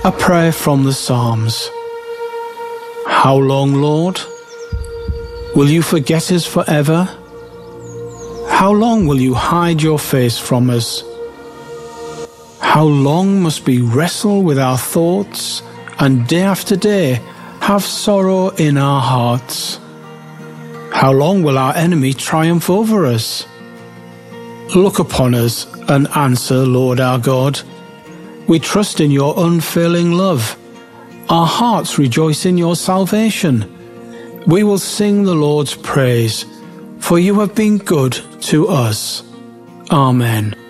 A prayer from the Psalms. How long, Lord? Will you forget us forever? How long will you hide your face from us? How long must we wrestle with our thoughts and day after day have sorrow in our hearts? How long will our enemy triumph over us? Look upon us and answer, Lord our God. We trust in your unfailing love. Our hearts rejoice in your salvation. We will sing the Lord's praise, for you have been good to us. Amen.